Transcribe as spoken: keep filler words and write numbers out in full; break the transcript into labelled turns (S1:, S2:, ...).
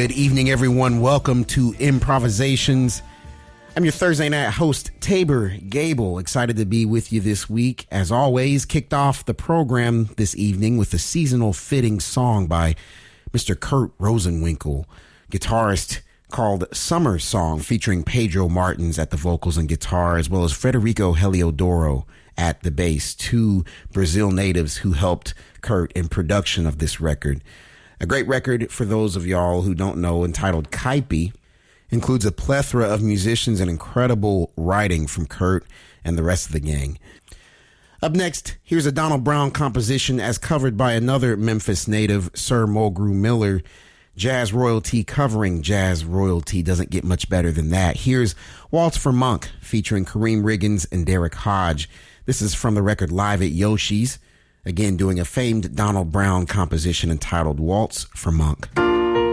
S1: Good evening, everyone. Welcome to Improvisations. I'm your Thursday night host, Tabor Gable. Excited to be with you this week. As always, kicked off the program this evening with a seasonal fitting song by Mister Kurt Rosenwinkel, guitarist, called Summer Song, featuring Pedro Martins at the vocals and guitar, as well as Federico Heliodoro at the bass, two Brazil natives who helped Kurt in production of this record. A great record, for those of y'all who don't know, entitled Caipi, includes a plethora of musicians and incredible writing from Kurt and the rest of the gang. Up next, here's a Donald Brown composition as covered by another Memphis native, Sir Mulgrew Miller. Jazz royalty covering jazz royalty doesn't get much better than that. Here's Waltz for Monk featuring Kareem Riggins and Derek Hodge. This is from the record Live at Yoshi's, again doing a famed Donald Brown composition entitled Waltz for Monk.